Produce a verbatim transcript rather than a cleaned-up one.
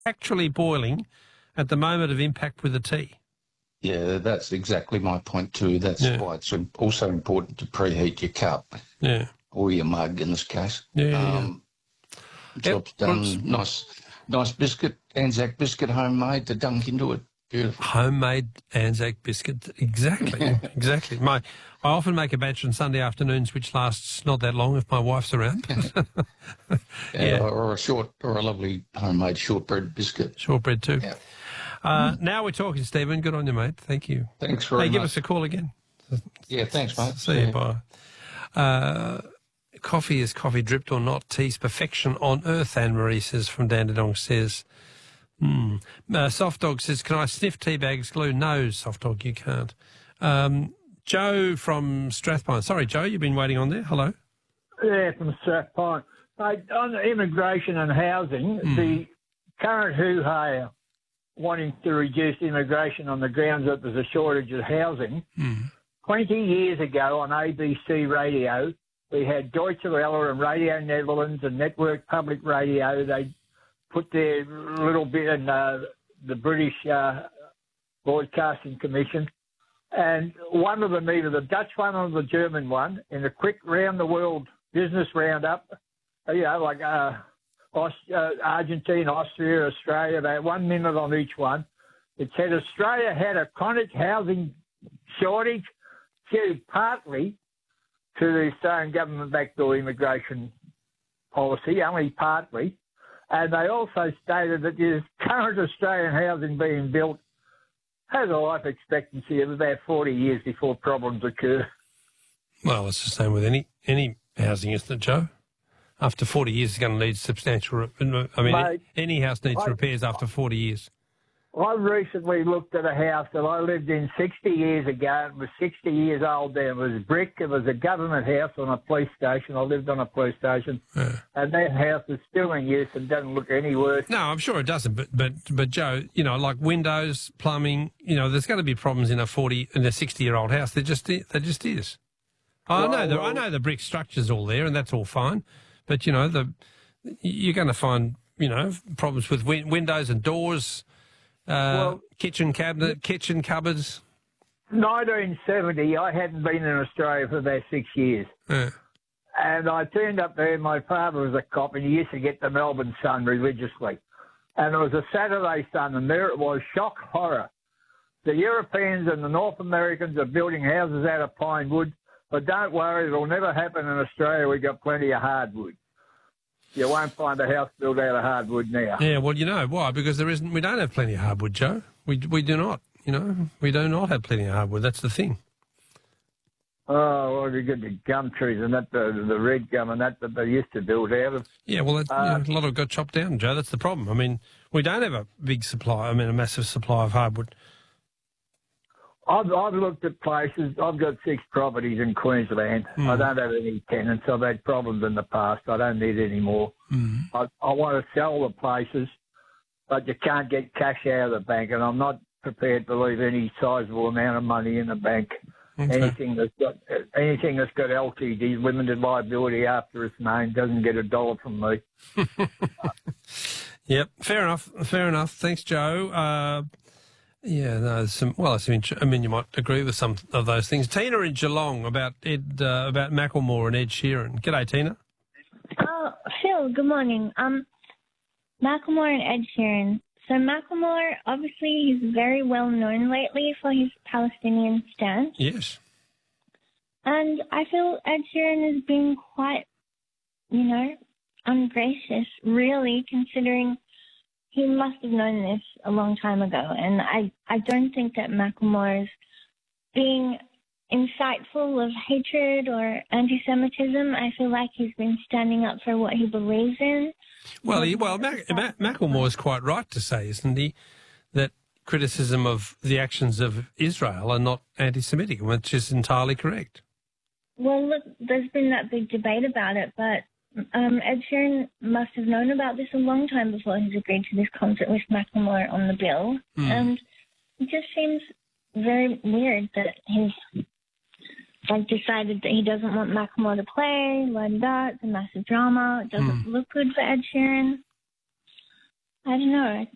actually boiling at the moment of impact with the tea. Yeah, that's exactly my point too. That's Yeah. why it's also important to preheat your cup. Yeah. Or your mug in this case. Yeah, um, yeah. Job's Yep. done. Nice, nice biscuit, Anzac biscuit, homemade to dunk into it. Beautiful. Homemade Anzac biscuit. Exactly, exactly. My, I often make a batch on Sunday afternoons, which lasts not that long if my wife's around. yeah, Yeah. Or a short, or a lovely homemade shortbread biscuit. Shortbread too. Yeah. Uh, now we're talking, Stephen. Good on you, mate. Thank you. Thanks very hey, much. give us a call again. Yeah, thanks, mate. See you, bye. Uh, coffee is coffee dripped or not. Tea's perfection on earth, Anne-Marie says from Dandenong says. Hmm. Uh, Soft Dog says, can I sniff tea bags glue? No, Soft Dog, you can't. Um, Joe from Strathpine. Sorry, Joe, you've been waiting on there. Hello. Yeah, from Strathpine. Mate, on immigration and housing, Mm. the current hoo-ha wanting to reduce immigration on the grounds that there's a shortage of housing. Mm. twenty years ago on A B C Radio, we had Deutsche Welle and Radio Netherlands and Network Public Radio. They put their little bit in uh, the British uh, Broadcasting Commission. And one of them, either the Dutch one or the German one, in a quick round-the-world business roundup, you know, like uh, Aust- uh, Argentina, Austria, Australia, about one minute on each one. It said Australia had a chronic housing shortage due partly to the Australian government backdoor immigration policy, only partly. And they also stated that the current Australian housing being built has a life expectancy of about forty years before problems occur. Well, it's the same with any any housing, isn't it, Joe? After forty years, it's going to need substantial... Re- I mean, Mate, any house needs I, repairs after forty years. I recently looked at a house that I lived in sixty years ago. It was sixty years old then. It was brick. It was a government house on a police station. I lived on a police station. Yeah. And that house is still in use and doesn't look any worse. No, I'm sure it doesn't. But, but, but Joe, you know, like windows, plumbing, you know, there's going to be problems in a forty, in a sixty-year-old house. There just, there just is. I Well, know the, well- I know the brick structure's all there and that's all fine. But, you know, the you're going to find, you know, problems with win- windows and doors, uh, Well- kitchen cabinet, kitchen cupboards. nineteen seventy, I hadn't been in Australia for about six years. Yeah. And I turned up there. My father was a cop, and he used to get the Melbourne Sun religiously. And it was a Saturday Sun, and there it was, shock horror. The Europeans and the North Americans are building houses out of pine wood, but don't worry, it'll never happen in Australia. We've got plenty of hardwood. You won't find a house built out of hardwood now. Yeah, well, you know why? Because there isn't. We don't have plenty of hardwood, Joe. We we do not. You know, we do not have plenty of hardwood. That's the thing. Oh, well, you get the gum trees and that, the, the red gum and that that they used to build out of. Yeah, well, that, Uh, you know, a lot of it got chopped down, Joe. That's the problem. I mean, we don't have a big supply. I mean, a massive supply of hardwood. I've, I've looked at places. I've got six properties in Queensland. Mm. I don't have any tenants. I've had problems in the past. I don't need any more. Mm. I, I want to sell the places, but you can't get cash out of the bank, and I'm not prepared to leave any sizable amount of money in the bank. Okay. Anything that's got anything that's got L T D, limited liability, after its name doesn't get a dollar from me. Yep, fair enough. Fair enough. Thanks, Joe. Uh, yeah, no, there's some. Well, some int- I mean, you might agree with some of those things. Tina in Geelong about Ed, uh, about Macklemore and Ed Sheeran. G'day, Tina. Oh, Phil, good morning. Um, Macklemore and Ed Sheeran. So Macklemore, obviously, he's very well known lately for his Palestinian stance. Yes. And I feel Ed Sheeran has been quite, you know, ungracious, really, considering he must have known this a long time ago. And I, I don't think that Macklemore is being insightful of hatred or anti-Semitism. I feel like he's been standing up for what he believes in. Well, he, well, Mac, Mac, Macklemore is quite right to say, isn't he, that criticism of the actions of Israel are not anti-Semitic, which is entirely correct. Well, look, there's been that big debate about it, but um, Ed Sheeran must have known about this a long time before he's agreed to this concert with Macklemore on the bill. Mm. And it just seems very weird that he's like decided that he doesn't want Macklemore to play, like that, it's a massive drama. It doesn't Mm. look good for Ed Sheeran. I don't know.